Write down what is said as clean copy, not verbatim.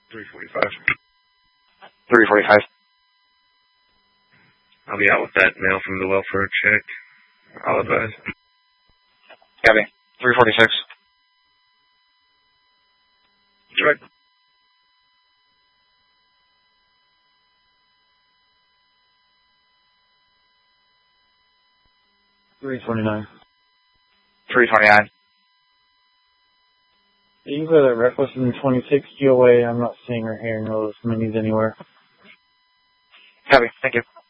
3:45. 3:45. I'll be out with that mail from the welfare check. I'll advise. Copy. 3:46. Right. 3:29. 3:29. You got a Reckless in 26 GOA. I'm not seeing or hearing those minis anywhere. Copy. Thank you.